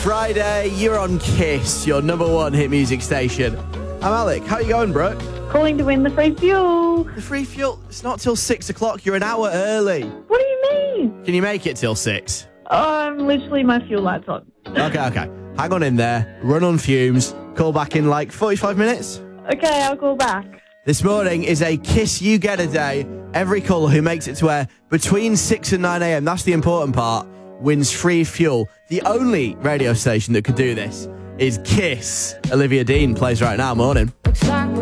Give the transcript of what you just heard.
Friday, you're on Kiss, your number one hit music station. I'm Alec. How you going, Brooke? Calling to win the free fuel. The free fuel, it's not till 6 o'clock. You're an hour early. What do you mean? Can you make it till 6? Literally my fuel light's on. Okay. Hang on in there. Run on fumes. Call back in like 45 minutes. Okay, I'll call back. This morning is a Kiss You Get a Day. Every caller who makes it to air between 6 and 9 a.m, that's the important part, wins free fuel. The only radio station that could do this is Kiss. Olivia Dean plays right now. Morning.